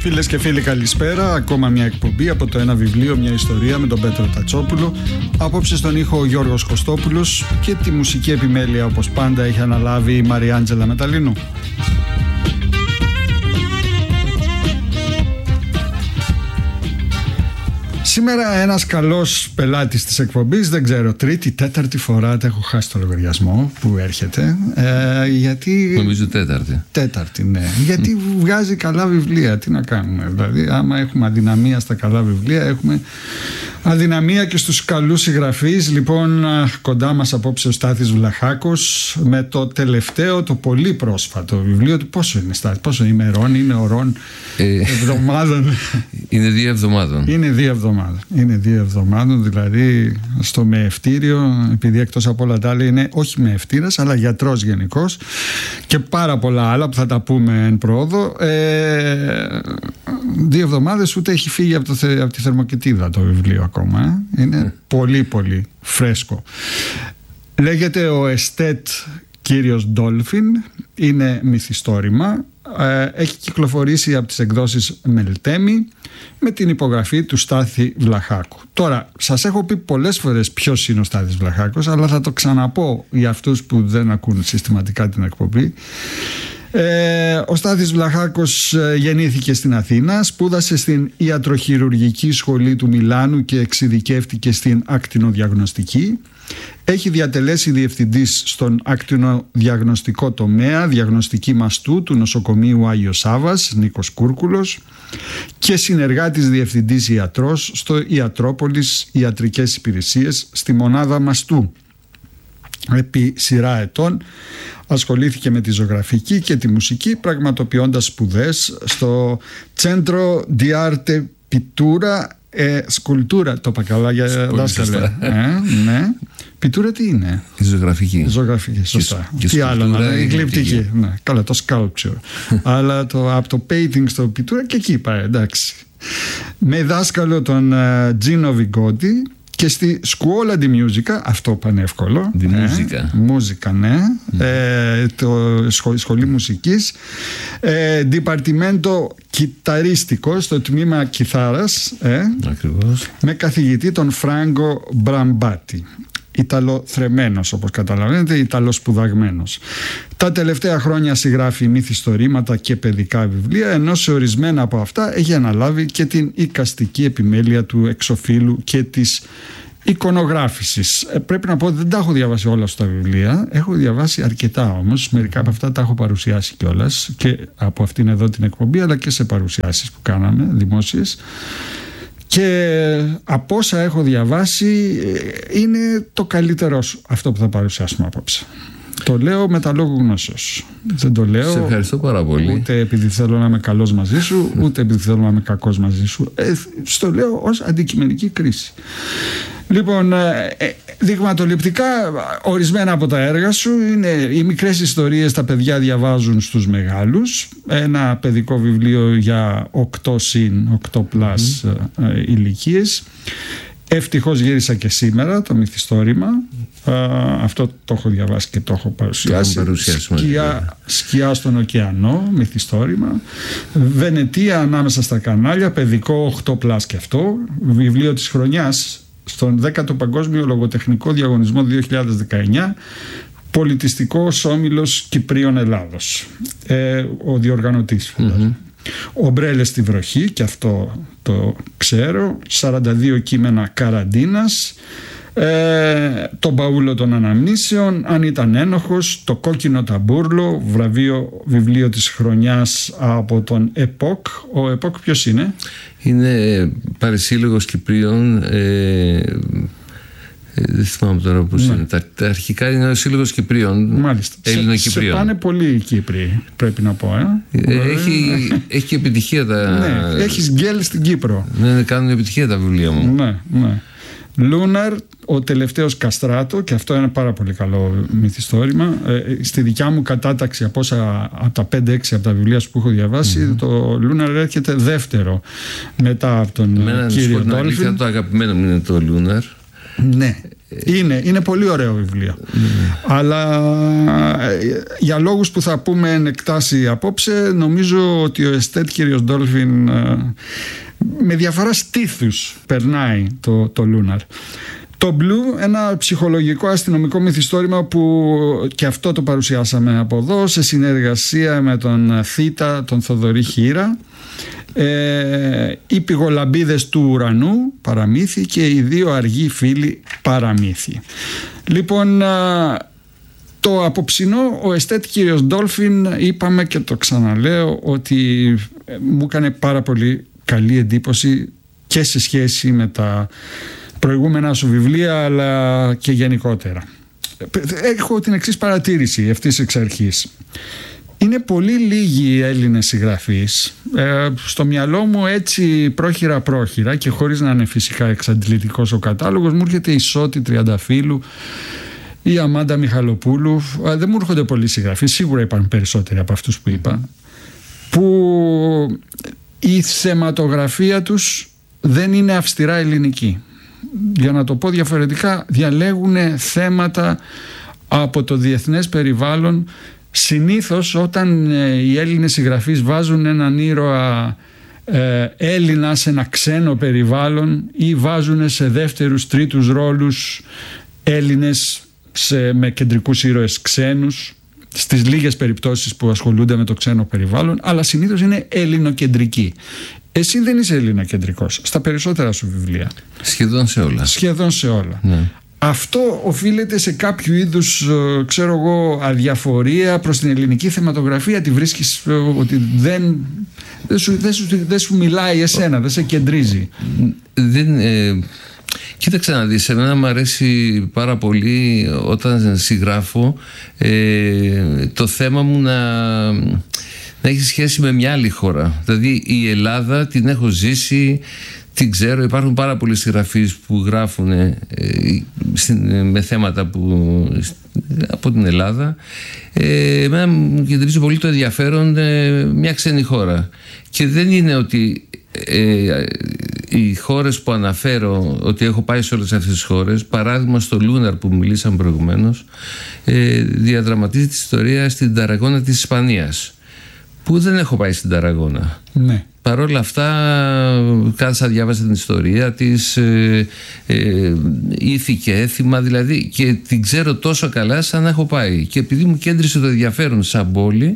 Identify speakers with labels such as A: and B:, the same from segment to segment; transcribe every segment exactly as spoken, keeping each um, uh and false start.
A: Φίλες και φίλοι, καλησπέρα. Ακόμα μια εκπομπή από το Ένα Βιβλίο, μια ιστορία με τον Πέτρο Τατσόπουλο. Απόψε στον ήχο ο Γιώργος Κωστόπουλος και τη μουσική επιμέλεια, όπως πάντα, έχει αναλάβει η Μαριάντζελα Μεταλίνου. Σήμερα ένας καλός πελάτης της εκπομπής, δεν ξέρω, τρίτη, τέταρτη φορά, έχω χάσει το λογαριασμό που έρχεται, ε, γιατί...
B: Νομίζω τέταρτη.
A: Τέταρτη, ναι. Γιατί βγάζει καλά βιβλία, τι να κάνουμε. Δηλαδή, άμα έχουμε αδυναμία στα καλά βιβλία, έχουμε αδυναμία και στους καλούς συγγραφείς. Λοιπόν, κοντά μας απόψε ο Στάθης Βλαχάκος με το τελευταίο, το πολύ πρόσφατο βιβλίο του. Πόσο είναι, Στάθη, πόσο ημερών, είναι ωρών, ε, εβδομάδων?
B: Είναι δύο εβδομάδων.
A: Είναι δύο εβδομάδων. Είναι δύο εβδομάδων, δηλαδή στο μεευτήριο, επειδή εκτός από όλα τα άλλα είναι όχι μεευτήρας, αλλά γιατρός γενικός και πάρα πολλά άλλα που θα τα πούμε εν πρόοδο. Ε, δύο εβδομάδες ούτε έχει φύγει από, το, από τη θερμοκοιτίδα το βιβλίο ακόμα. Ε. Είναι mm. πολύ πολύ φρέσκο. Λέγεται ο Εστέτ Κύριος Ντόλφιν, είναι μυθιστόρημα. Έχει κυκλοφορήσει από τις εκδόσεις Μελτέμι με την υπογραφή του Στάθη Βλαχάκου. Τώρα, σας έχω πει πολλές φορές ποιος είναι ο Στάθης Βλαχάκος, αλλά θα το ξαναπώ για αυτούς που δεν ακούν συστηματικά την εκπομπή. Ε, ο Στάθης Βλαχάκος γεννήθηκε στην Αθήνα, σπούδασε στην ιατροχειρουργική σχολή του Μιλάνου και εξειδικεύτηκε στην ακτινοδιαγνωστική. Έχει διατελέσει διευθυντής στον ακτινοδιαγνωστικό τομέα, διαγνωστική μαστού του νοσοκομείου Άγιος Σάββας, Νίκος Κούρκουλος, και συνεργάτης διευθυντής ιατρός στο Ιατρόπολης Ιατρικές Υπηρεσίες στη μονάδα μαστού. Επί σειρά ετών ασχολήθηκε με τη ζωγραφική και τη μουσική, πραγματοποιώντας σπουδές στο Centro di Arte Pittura e Scultura. Το είπα καλά για δάσκαλε. Ε, ναι. Πιτούρα τι είναι?
B: Η ζωγραφική.
A: Ζωγραφική, σωστά.
B: Και,
A: τι
B: και
A: άλλο να είναι, η γλυπτική. Ναι, καλά, το sculpture. Αλλά το, από το painting στο πιτούρα και εκεί πάει, εντάξει. Με δάσκαλο τον Τζίνο Βιγκόντι και στη Scuola di Musica, αυτό πανεύκολο.
B: Di Musica.
A: Μούζικα, ναι. Mm. Ε, το σχολ, σχολή μουσικής. Ε, Διπαρτιμέντο κιταρίστικο στο τμήμα κιθάρας. Ε,
B: Ακριβώς.
A: Με καθηγητή τον Φράγκο Μπραμπάτι. Ιταλοθρεμένος, όπως καταλαβαίνετε, Ιταλοσπουδαγμένος. Τα τελευταία χρόνια συγγράφει μυθιστορήματα και παιδικά βιβλία, ενώ σε ορισμένα από αυτά έχει αναλάβει και την εικαστική επιμέλεια του εξωφύλου και της εικονογράφησης. Ε, πρέπει να πω ότι δεν τα έχω διαβάσει όλα στα βιβλία, έχω διαβάσει αρκετά όμως, μερικά από αυτά τα έχω παρουσιάσει κιόλας και από αυτήν εδώ την εκπομπή, αλλά και σε παρουσιάσεις που κάναμε δημόσιες. Και από όσα έχω διαβάσει είναι το καλύτερο αυτό που θα παρουσιάσουμε απόψε. Το λέω με τα λόγου γνώσεως. Δεν το λέω.
B: Σε ευχαριστώ πάρα πολύ.
A: Ούτε επειδή θέλω να είμαι καλός μαζί σου, ούτε επειδή θέλω να είμαι κακός μαζί σου. Ε, στο λέω ως αντικειμενική κρίση. Λοιπόν, δειγματοληπτικά ορισμένα από τα έργα σου είναι οι μικρές ιστορίες τα παιδιά διαβάζουν στους μεγάλους, ένα παιδικό βιβλίο για οκτώ συν οκτώ πλας mm. ηλικίες. Ευτυχώς γύρισα και σήμερα, το μυθιστόρημα. Α, αυτό το έχω διαβάσει και το έχω παρουσιάσει. Σκιά, σκιά στον ωκεανό, μυθιστόρημα. Βενετία ανάμεσα στα κανάλια, παιδικό οκτώ πλας και αυτό. Βιβλίο της χρονιάς στον δέκατο Παγκόσμιο Λογοτεχνικό Διαγωνισμό δύο χιλιάδες δεκαεννιά, Πολιτιστικός Όμιλος Κυπρίων Ελλάδος. Ε, ο διοργανωτής mm-hmm. Ομπρέλες στη βροχή, και αυτό το ξέρω. σαράντα δύο κείμενα καραντίνας. Ε, το μπαούλο των αναμνήσεων, αν ήταν ένοχος, το κόκκινο ταμπούρλο, βραβείο βιβλίο της χρονιάς από τον ΕΠΟΚ. Ο ΕΠΟΚ ποιος είναι?
B: Είναι Παρισύλλογος Κυπρίων, ε, ε, δεν θυμάμαι τώρα πώς ναι. είναι. Τα, τα αρχικά είναι ο Σύλλογος Κυπρίων.
A: Μάλιστα.
B: Έλληνο-Κυπρίων.
A: Σε πάνε πολύ οι Κύπροι, πρέπει να πω. Ε.
B: Ε, έχει, έχει και επιτυχία τα.
A: Ναι, έχεις γκέλ στην Κύπρο.
B: Ναι, κάνουν επιτυχία τα βιβλία μου.
A: Ναι, ναι. Λούναρ, ο τελευταίος Καστράτο, και αυτό είναι πάρα πολύ καλό μυθιστόρημα. Ε, στη δικιά μου κατάταξη από, όσα, από τα πέντε έξι από τα βιβλία που έχω διαβάσει, mm-hmm. το Λούναρ έρχεται δεύτερο μετά από τον
B: Εμένα,
A: κύριο Ντόλφιν.
B: Το αγαπημένο μου είναι το Λούναρ.
A: Ναι. Είναι, είναι πολύ ωραίο βιβλίο. Mm. Αλλά για λόγους που θα πούμε εν εκτάσει απόψε, νομίζω ότι ο εστέτ κύριος Ντόλφιν με διαφορά στήθους περνάει το, το Lunar. Το Blue, ένα ψυχολογικό αστυνομικό μυθιστόρημα που και αυτό το παρουσιάσαμε από εδώ σε συνεργασία με τον Θήτα, τον Θοδωρή Χήρα. Ε, οι πηγολαμπίδες του ουρανού, παραμύθι, και οι δύο αργοί φίλοι, παραμύθι. Λοιπόν, το απόψινό, ο εστέτ κύριος Ντόλφιν, είπαμε και το ξαναλέω ότι μου έκανε πάρα πολύ καλή εντύπωση και σε σχέση με τα προηγούμενα σου βιβλία, αλλά και γενικότερα. Έχω την εξής παρατήρηση ευθύς εξ αρχής. Είναι πολύ λίγοι οι Έλληνες συγγραφείς. Ε, στο μυαλό μου έτσι πρόχειρα πρόχειρα και χωρίς να είναι φυσικά εξαντλητικός ο κατάλογος, μου έρχεται η Σώτη Τριανταφύλου, η Αμάντα Μιχαλοπούλου. Ε, δεν μου έρχονται πολλοί συγγραφείς, σίγουρα υπάρχουν περισσότεροι από αυτούς που είπα, που η θεματογραφία τους δεν είναι αυστηρά ελληνική. Για να το πω διαφορετικά, διαλέγουν θέματα από το διεθνές περιβάλλον. Συνήθως όταν οι Έλληνες συγγραφείς βάζουν έναν ήρωα ε, Έλληνα σε ένα ξένο περιβάλλον ή βάζουν σε δεύτερους τρίτους ρόλους Έλληνες σε, με κεντρικούς ήρωες ξένους, στις λίγες περιπτώσεις που ασχολούνται με το ξένο περιβάλλον, αλλά συνήθως είναι ελληνοκεντρικοί. Εσύ δεν είσαι ελληνοκεντρικός στα περισσότερα σου βιβλία. Σχεδόν σε όλα. Σχεδόν σε όλα. Ναι. Αυτό οφείλεται σε κάποιο είδους, ξέρω εγώ, αδιαφορία προς την ελληνική θεματογραφία. Τη βρίσκεις ότι δεν, δεν, σου, δεν, σου, δεν σου μιλάει εσένα, δεν σε κεντρίζει.
B: Δεν, ε, κοίταξε να δεις, εμένα μου αρέσει πάρα πολύ όταν συγγράφω ε, το θέμα μου να... να έχει σχέση με μια άλλη χώρα. Δηλαδή η Ελλάδα την έχω ζήσει, την ξέρω. Υπάρχουν πάρα πολλοί συγγραφείς που γράφουν ε, με θέματα που, από την Ελλάδα. Ε, εμένα μου κεντρίζει πολύ το ενδιαφέρον ε, μια ξένη χώρα. Και δεν είναι ότι ε, οι χώρες που αναφέρω, ότι έχω πάει σε όλες αυτές τις χώρες. Παράδειγμα, στο Lunar που μιλήσαμε προηγουμένως, ε, διαδραματίζει τη ιστορία στην Ταραγώνα της Ισπανίας, που δεν έχω πάει στην Ταραγώνα. Ναι. Παρ' όλα αυτά κάθισα, διάβασα την ιστορία της, ε, ε, ήθη και έθιμα δηλαδή, και την ξέρω τόσο καλά σαν να έχω πάει. Και επειδή μου κέντρισε το ενδιαφέρον σαν πόλη,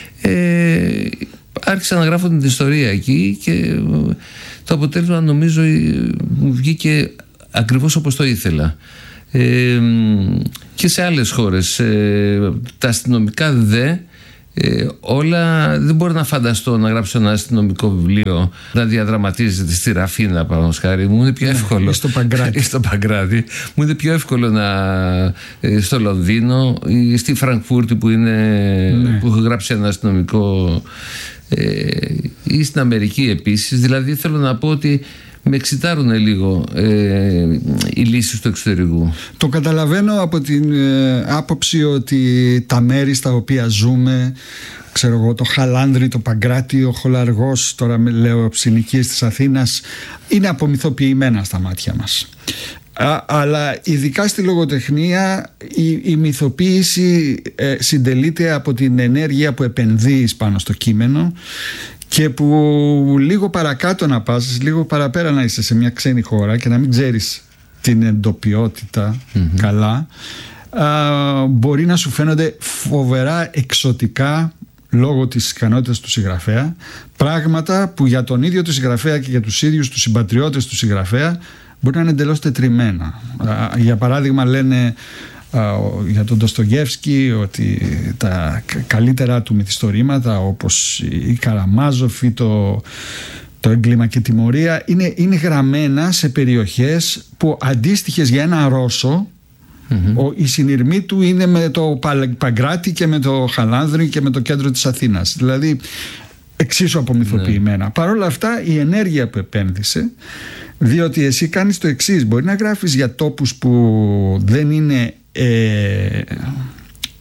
B: ε, άρχισα να γράφω την ιστορία εκεί και το αποτέλεσμα νομίζω μου βγήκε ακριβώς όπως το ήθελα. Ε, και σε άλλες χώρες ε, τα αστυνομικά δε Ε, όλα δεν μπορώ να φανταστώ να γράψω ένα αστυνομικό βιβλίο να διαδραματίζεται στη Ραφίνα, παραδείγματος χάρη. Μου είναι πιο εύκολο.
A: Ή στο Παγκράτη.
B: στο Παγκράτη. Μου είναι πιο εύκολο να ε, στο Λονδίνο ή στη Φραγκφούρτη που, είναι, ναι. που έχω γράψει ένα αστυνομικό, ε, ή στην Αμερική επίσης. Δηλαδή θέλω να πω ότι με εξητάρουν λίγο ε, οι λύσεις του εξωτερικού.
A: Το καταλαβαίνω από την ε, άποψη ότι τα μέρη στα οποία ζούμε, ξέρω εγώ, το Χαλάνδρι, το Παγκράτη, ο Χολαργός, τώρα λέω συνοικίες της Αθήνας, είναι απομυθοποιημένα στα μάτια μας. Α, αλλά ειδικά στη λογοτεχνία η, η μυθοποίηση ε, συντελείται από την ενέργεια που επενδύεις πάνω στο κείμενο και που λίγο παρακάτω να πας, λίγο παραπέρα να είσαι σε μια ξένη χώρα και να μην ξέρεις την εντοπιότητα mm-hmm. καλά, α, μπορεί να σου φαίνονται φοβερά εξωτικά λόγω της ικανότητας του συγγραφέα, πράγματα που για τον ίδιο του συγγραφέα και για τους ίδιους τους συμπατριώτες του συγγραφέα μπορεί να είναι εντελώς τετριμένα. Α, για παράδειγμα λένε για τον Ντοστογεύσκι ότι τα καλύτερα του μυθιστορήματα, όπως η Καραμάζοφ ή το, το Έγκλημα και τιμωρία, είναι, είναι γραμμένα σε περιοχές που αντίστοιχες για ένα Ρώσο, mm-hmm. ο, η συνειρμή του είναι με το Παγκράτη και με το Χαλάνδρι και με το κέντρο της Αθήνας, δηλαδή εξίσου απομυθοποιημένα. Mm-hmm. Παρ' όλα αυτά η ενέργεια που επένδυσε, διότι εσύ κάνεις το εξής: μπορεί να γράφεις για τόπους που δεν είναι Ε,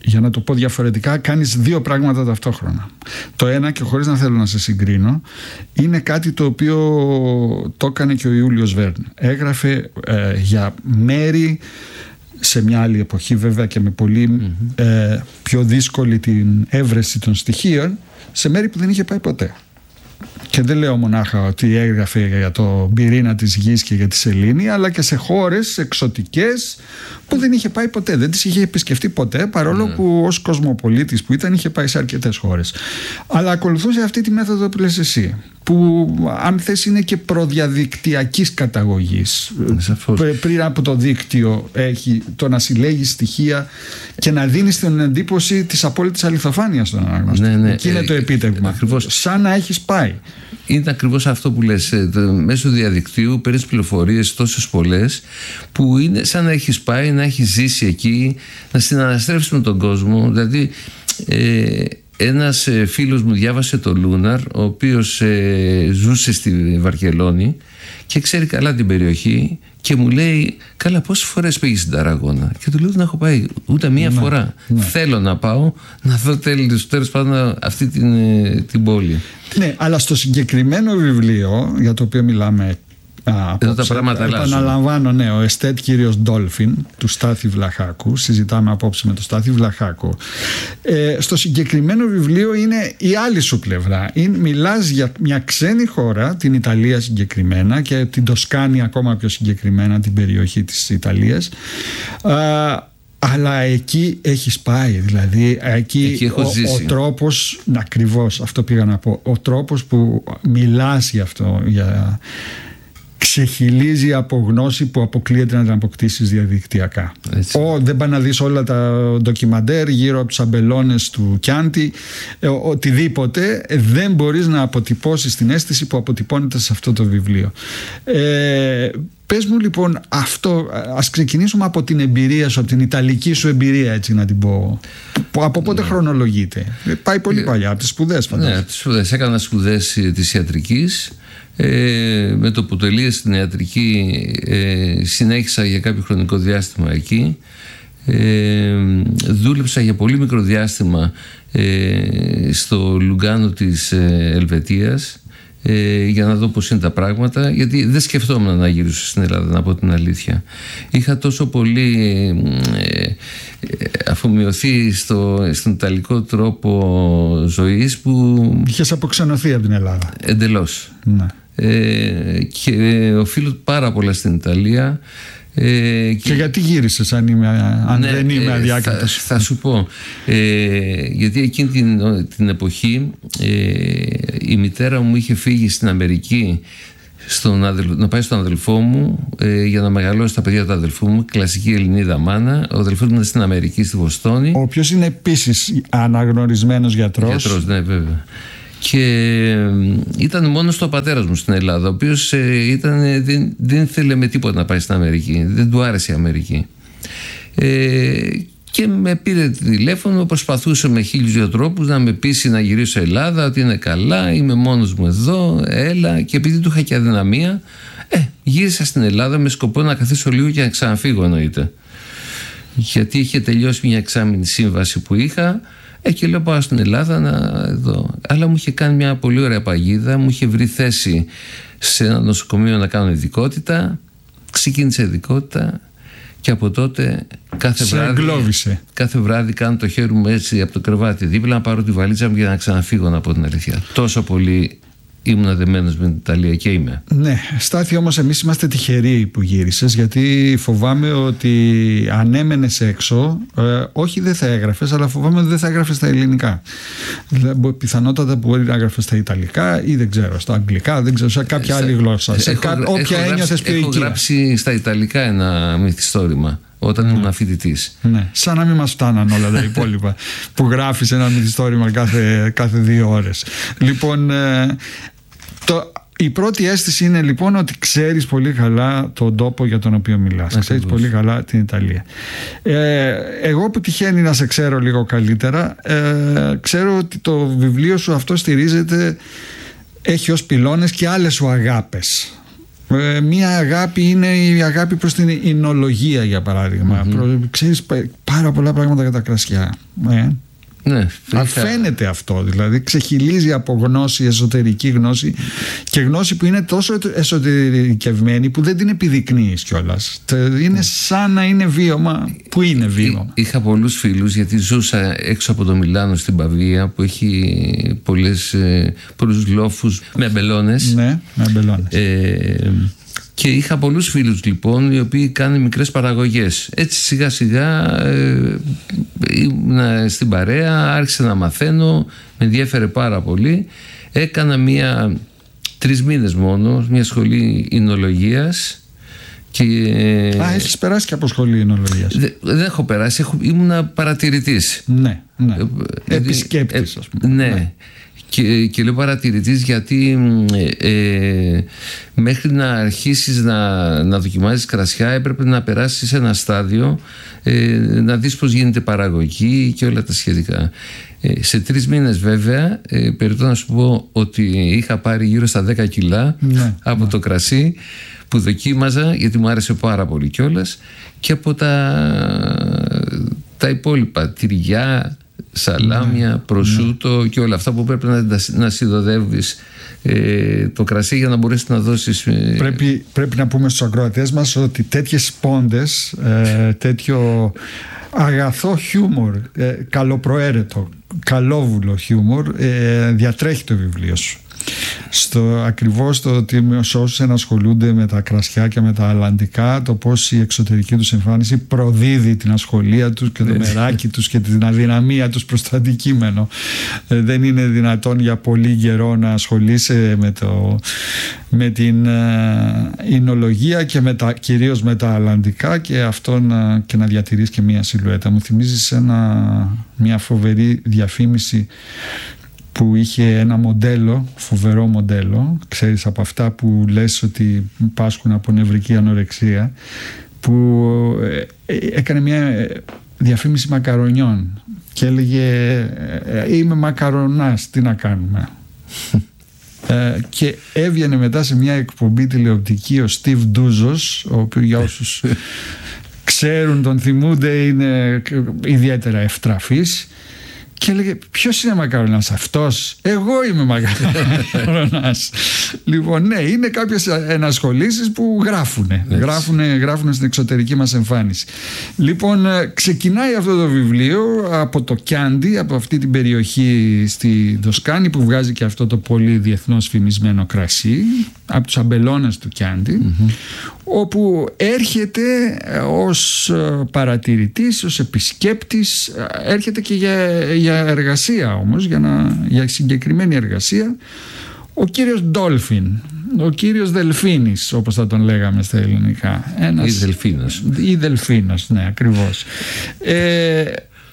A: Για να το πω διαφορετικά, κάνεις δύο πράγματα ταυτόχρονα. Το ένα, και χωρίς να θέλω να σε συγκρίνω, είναι κάτι το οποίο το έκανε και ο Ιούλιος Βέρν. Έγραφε ε, για μέρη σε μια άλλη εποχή, βέβαια, και με πολύ mm-hmm. ε, πιο δύσκολη την έβρεση των στοιχείων, σε μέρη που δεν είχε πάει ποτέ. Και δεν λέω μονάχα ότι έγραφε για το πυρήνα της γης και για τη σελήνη, αλλά και σε χώρες εξωτικές που δεν είχε πάει ποτέ, δεν τις είχε επισκεφτεί ποτέ, παρόλο mm. που ως κοσμοπολίτης που ήταν είχε πάει σε αρκετές χώρες. Αλλά ακολουθούσε αυτή τη μέθοδο που λες εσύ, που αν θες είναι και προδιαδικτυακής καταγωγής. Πρ, πριν από το δίκτυο έχει το να συλλέγει στοιχεία και να δίνεις την εντύπωση της απόλυτης αληθοφάνειας στον αναγνωστή. Ναι, ναι. Εκεί είναι ε, το επίτευγμα. Ακριβώς. Σαν να έχεις πάει.
B: Είναι ακριβώς αυτό που λες. Μέσω του διαδικτύου παίρνεις πληροφορίες τόσες πολλές που είναι σαν να έχεις πάει, να έχεις ζήσει εκεί, να συναναστρέφεις με τον κόσμο. Δηλαδή ε, ένας φίλος μου διάβασε το Λούναρ, ο οποίος ε, ζούσε στη Βαρκελόνη και ξέρει καλά την περιοχή και μου λέει, καλά, πόσες φορές πήγες στην Ταραγώνα? Και του λέω, δεν έχω πάει ούτε μία ναι, φορά. Ναι. Θέλω να πάω να δω τέλος, τέλος πάντων αυτή την, την πόλη.
A: Ναι, αλλά στο συγκεκριμένο βιβλίο για το οποίο μιλάμε, Α,
B: εδώ τα πράγματα αλλάζουν.
A: Επαναλαμβάνω, ναι, ο εστέτ κύριος Ντόλφιν του Στάθη Βλαχάκου. Συζητάμε απόψε με τον Στάθη Βλαχάκου. Ε, στο συγκεκριμένο βιβλίο είναι η άλλη σου πλευρά. Είναι, μιλάς για μια ξένη χώρα, την Ιταλία συγκεκριμένα, και την Τοσκάνη ακόμα πιο συγκεκριμένα, την περιοχή της Ιταλίας. Α, αλλά εκεί έχεις πάει, δηλαδή εκεί,
B: εκεί έχω
A: ο, ο τρόπος, ακριβώς αυτό πήγα να πω, ο τρόπος που μιλάς γι' αυτό, για ξεχυλίζει από γνώση που αποκλείεται να την αποκτήσεις διαδικτυακά. Ο, δεν πάει να δεις όλα τα ντοκιμαντέρ γύρω από τους αμπελώνες του Κιάντι, ε, οτιδήποτε, δεν μπορείς να αποτυπώσεις την αίσθηση που αποτυπώνεται σε αυτό το βιβλίο. Ε, πες μου λοιπόν αυτό, ας ξεκινήσουμε από την εμπειρία σου, από την ιταλική σου εμπειρία, έτσι να την πω. Από πότε ναι. χρονολογείται? Πάει πολύ ε, παλιά, από τις σπουδές φαντάζομαι.
B: Ναι, από τις σπουδές. Έκανα σπουδές της ιατρικής. Ε, με το που τελείωσε την ιατρική ε, συνέχισα για κάποιο χρονικό διάστημα εκεί. Ε, δούλεψα για πολύ μικρό διάστημα ε, στο Λουγκάνο της ε, Ελβετίας ε, για να δω πώς είναι τα πράγματα, γιατί δεν σκεφτόμουν να γυρίσω στην Ελλάδα, να πω την αλήθεια. Είχα τόσο πολύ ε, ε, αφομοιωθεί στο, στον ιταλικό τρόπο ζωής που
A: είχες αποξενωθεί από την Ελλάδα.
B: Εντελώς.
A: Ναι.
B: Ε, και οφείλω πάρα πολλά στην Ιταλία. Ε,
A: και, και γιατί γύρισες αν, είμαι, αν ναι, δεν είμαι αδιάκριτος?
B: Θα, θα σου πω ε, γιατί εκείνη την, την εποχή ε, η μητέρα μου είχε φύγει στην Αμερική στον αδελ, να πάει στον αδελφό μου ε, για να μεγαλώσει τα παιδιά του αδελφού μου, κλασική Ελληνίδα μάνα. Ο αδελφός μου ήταν στην Αμερική, στη Βοστόνη, ο
A: οποίος είναι επίσης αναγνωρισμένος γιατρός.
B: Γιατρός, ναι, βέβαια. Και ήταν μόνος του ο πατέρας μου στην Ελλάδα, ο οποίος ε, ήταν, δεν, δεν ήθελε με τίποτα να πάει στην Αμερική, δεν του άρεσε η Αμερική. Ε, και με πήρε τηλέφωνο, προσπαθούσε με χίλιους δύο τρόπους να με πείσει να γυρίσω Ελλάδα, ότι είναι καλά, είμαι μόνος μου εδώ, έλα. Και επειδή του είχα και αδυναμία, ε, γύρισα στην Ελλάδα με σκοπό να καθίσω λίγο και να ξαναφύγω, εννοείται. Γιατί είχε τελειώσει μια εξάμηνη σύμβαση που είχα. Ε, και λέω πάω στην Ελλάδα να δω. Αλλά μου είχε κάνει μια πολύ ωραία παγίδα, μου είχε βρει θέση σε ένα νοσοκομείο να κάνω ειδικότητα. Ξεκίνησε ειδικότητα και από τότε κάθε
A: σε
B: βράδυ,
A: εγκλώβησε.
B: κάθε βράδυ κάνω το χέρι μου έτσι από το κρεβάτι δίπλα, να πάρω τη βαλίτσα μου για να ξαναφύγω, να πω την αλήθεια. Τόσο πολύ ήμουν δεμένος με την Ιταλία και είμαι.
A: Ναι, Στάθη, όμως εμείς είμαστε τυχεροί που γύρισες, γιατί φοβάμαι ότι αν έμενες έξω, ε, όχι δεν θα έγραφες, αλλά φοβάμαι ότι δεν θα έγραφες στα ελληνικά. Πιθανότατα μπορεί να έγραφες στα ιταλικά ή δεν ξέρω, στα αγγλικά, δεν ξέρω, σε κάποια άλλη γλώσσα. Σε
B: έχω,
A: κα...
B: έχω,
A: όποια
B: έχω
A: ένιωθες πιο
B: Έχω
A: οικία.
B: γράψει στα ιταλικά ένα μυθιστόρημα όταν ήμουν φοιτητής.
A: Ναι, σαν να μην μας φτάναν όλα τα υπόλοιπα που γράφεις ένα μυθιστόρημα κάθε, κάθε δύο ώρες. Λοιπόν, ε, το, η πρώτη αίσθηση είναι λοιπόν ότι ξέρεις πολύ καλά τον τόπο για τον οποίο μιλάς. Ακριβώς. Ξέρεις πολύ καλά την Ιταλία. Ε, εγώ που τυχαίνει να σε ξέρω λίγο καλύτερα, ε, ξέρω ότι το βιβλίο σου αυτό στηρίζεται, έχει ως πυλώνες και άλλες σου αγάπες. Ε, μία αγάπη είναι η αγάπη προς την εινολογία, για παράδειγμα. Mm-hmm. Προ, ξέρεις πάρα πολλά πράγματα για τα κρασιά. Ε.
B: Ναι,
A: φαίνεται αυτό, δηλαδή ξεχυλίζει από γνώση, εσωτερική γνώση, και γνώση που είναι τόσο εσωτερικευμένη που δεν την επιδεικνύεις κιόλας. Είναι σαν να είναι βίωμα που είναι βίωμα.
B: Είχα πολλούς φίλους, γιατί ζούσα έξω από το Μιλάνο στην Παβία, που έχει πολλές, πολλούς λόφους με αμπελώνες.
A: Ναι, με αμπελώνες.
B: Ε, Και είχα πολλούς φίλους λοιπόν οι οποίοι κάνουν μικρές παραγωγές. Έτσι σιγά σιγά ε, ήμουν στην παρέα, άρχισα να μαθαίνω, με ενδιέφερε πάρα πολύ. Έκανα μία, τρεις μήνες μόνο, μια σχολή εινολογίας. Και,
A: Α, έχεις περάσει και από σχολή εινολογίας?
B: Δε, δεν έχω περάσει, έχω, ήμουνα παρατηρητής.
A: Ναι, ναι. Ε, επισκέπτης, ας πούμε.
B: Ναι.
A: ναι.
B: Και, και λέω παρατηρητής γιατί ε, ε, μέχρι να αρχίσεις να, να δοκιμάζεις κρασιά έπρεπε να περάσεις σε ένα στάδιο, ε, να δεις πως γίνεται παραγωγή και όλα τα σχετικά. Ε, σε τρεις μήνες βέβαια, ε, περιττώ να σου πω ότι είχα πάρει γύρω στα δέκα κιλά ναι, από ναι. το κρασί που δοκίμαζα, γιατί μου άρεσε πάρα πολύ κιόλας, και από τα, τα υπόλοιπα τυριά, σαλάμια, ναι, προσούτο ναι. και όλα αυτά που πρέπει να, να συνοδεύεις ε, το κρασί για να μπορέσεις να δώσεις. Ε...
A: Πρέπει, πρέπει να πούμε στους ακροατές μας ότι τέτοιες πόντες, ε, τέτοιο αγαθό χιούμορ, ε, καλοπροαίρετο, καλόβουλο χιούμορ, ε, διατρέχει το βιβλίο σου. Στο ακριβώς το ότι σε όσους ενασχολούνται με τα κρασιά και με τα αλλαντικά, το πως η εξωτερική τους εμφάνιση προδίδει την ασχολία τους και το μεράκι τους και την αδυναμία τους προς το αντικείμενο. Ε, δεν είναι δυνατόν για πολύ καιρό να ασχολείσαι με, το, με την εινολογία και με τα, κυρίως με τα αλλαντικά, και αυτό να, και να διατηρείς και μια σιλουέτα. Μου θυμίζεις ένα, μια φοβερή διαφήμιση που είχε ένα μοντέλο, φοβερό μοντέλο, ξέρεις, από αυτά που λες ότι πάσχουν από νευρική ανορεξία, που έκανε μια διαφήμιση μακαρονιών και έλεγε «Είμαι μακαρονάς, τι να κάνουμε». ε, και έβγαινε μετά σε μια εκπομπή τηλεοπτική ο Στιβ Ντούζος, ο οποίος για όσους ξέρουν τον θυμούνται είναι ιδιαίτερα ευτραφής, και έλεγε «Ποιος είναι μακαρονάς αυτός? Εγώ είμαι μακαρονάς». Λοιπόν, ναι, είναι κάποιες ενασχολήσεις που γράφουνε, γράφουνε, γράφουνε στην εξωτερική μας εμφάνιση. Λοιπόν, ξεκινάει αυτό το βιβλίο από το Κιάντι, από αυτή την περιοχή στη Τοσκάνη που βγάζει και αυτό το πολύ διεθνώς φημισμένο κρασί, από τους αμπελώνες του Κιάντι, mm-hmm. όπου έρχεται ως παρατηρητής, ως επισκέπτης, έρχεται και για, για εργασία όμως, για, να, για συγκεκριμένη εργασία, ο κύριος Ντόλφιν, ο κύριος Δελφίνης, όπως θα τον λέγαμε στα ελληνικά. Ένας,
B: ή Δελφίνος.
A: Ή Δελφίνος, ναι, ακριβώς. Ε,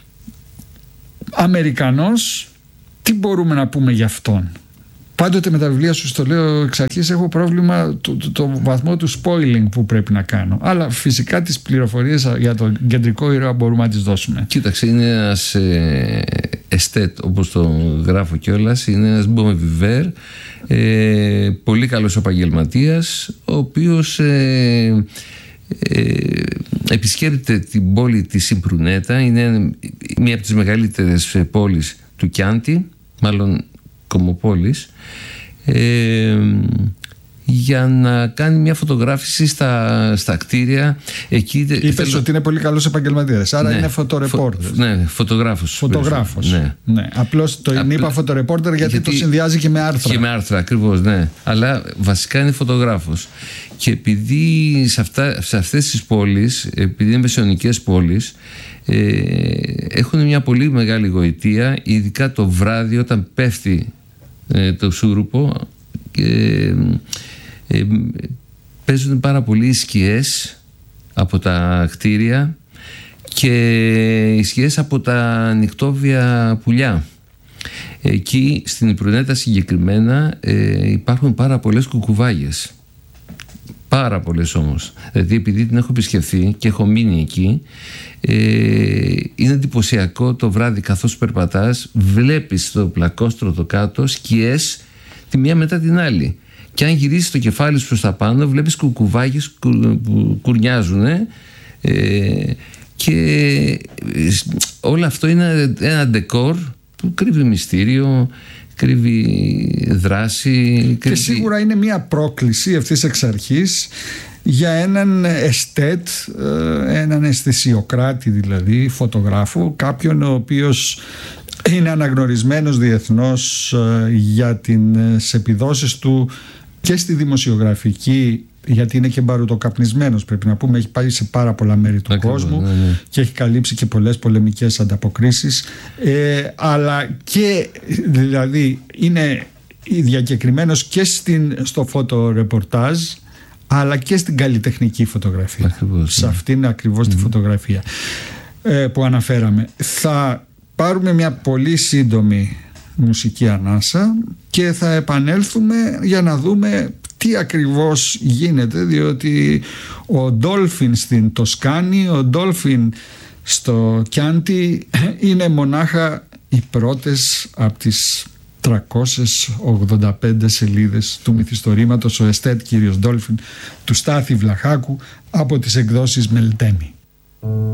A: Αμερικανός, τι μπορούμε να πούμε για αυτόν? Πάντοτε με τα βιβλία σου, στο λέω εξ αρχής, έχω πρόβλημα το, το, το βαθμό του spoiling που πρέπει να κάνω. Αλλά φυσικά τις πληροφορίες για τον κεντρικό ήρωα μπορούμε να τις δώσουμε.
B: Κοίταξε, είναι ένας ε, εστέτ, όπως το γράφω κιόλας. Είναι ένας bon vivant, ε, πολύ καλός επαγγελματίας, ο οποίος ε, ε, επισκέπτεται την πόλη της Συμπρουνέτα. Είναι μία από τις μεγαλύτερες πόλεις του Κιάντι, μάλλον κομμοπόλης, ε, για να κάνει μια φωτογράφηση στα, στα κτίρια εκεί.
A: Είπες θέλω... ότι είναι πολύ καλός επαγγελματίας, άρα ναι, είναι φωτορεπόρτερ.
B: Φω, ναι, φωτογράφος.
A: Φωτογράφος.
B: Ναι.
A: Ναι. Απλώς το Απλ... είπα φωτορεπόρτερ γιατί, γιατί το συνδυάζει και με άρθρα.
B: Και με άρθρα, ακριβώς, ναι. Αλλά βασικά είναι φωτογράφος. Και επειδή σε, αυτά, σε αυτές τις πόλεις, επειδή είναι μεσαιωνικές πόλεις, ε, έχουν μια πολύ μεγάλη γοητεία, ειδικά το βράδυ όταν πέφτει ε, το σούρουπο, και ε, ε, παίζουν πάρα πολλοί οι σκιές από τα κτίρια και οι σκιές από τα νυχτόβια πουλιά. Εκεί στην Ιππρουνέτα συγκεκριμένα ε, υπάρχουν πάρα πολλές κουκουβάγες, πάρα πολλές όμως. Δηλαδή επειδή την έχω επισκεφθεί και έχω μείνει εκεί, ε, είναι εντυπωσιακό το βράδυ καθώς περπατάς, βλέπεις στο πλακόστρωτο κάτω σκιές τη μία μετά την άλλη, και αν γυρίσεις το κεφάλι σου προς τα πάνω βλέπεις κουκουβάγες που κουρνιάζουν, ε, και όλο αυτό είναι ένα ντεκόρ που κρύβει μυστήριο, κρύβει δράση, κρύβει...
A: Και σίγουρα είναι μια πρόκληση ευθύς εξ αρχής για έναν εστέτ, έναν αισθησιοκράτη δηλαδή, φωτογράφο, κάποιον ο οποίος είναι αναγνωρισμένος διεθνώς για τις επιδόσεις του και στη δημοσιογραφική, γιατί είναι και μπαρουτοκαπνισμένος, πρέπει να πούμε, έχει πάει σε πάρα πολλά μέρη του
B: Ακριβώς,
A: κόσμου,
B: ναι, ναι.
A: και έχει καλύψει και πολλές πολεμικές ανταποκρίσεις, ε, αλλά και δηλαδή είναι διακεκριμένος και στην, στο φωτορεπορτάζ, αλλά και στην καλλιτεχνική φωτογραφία.
B: Ακριβώς,
A: σε
B: ναι.
A: αυτήν ακριβώς mm-hmm. τη φωτογραφία ε, που αναφέραμε. Θα πάρουμε μια πολύ σύντομη μουσική ανάσα και θα επανέλθουμε για να δούμε τι ακριβώς γίνεται, διότι ο Ντόλφιν στην Τοσκάνη, ο Ντόλφιν στο Κιάντι είναι μονάχα οι πρώτες από τις τριακόσιες ογδόντα πέντε σελίδες του μυθιστορήματος «Ο Εστέτ κύριος Ντόλφιν» του Στάθη Βλαχάκου από τις εκδόσεις Μελτέμι.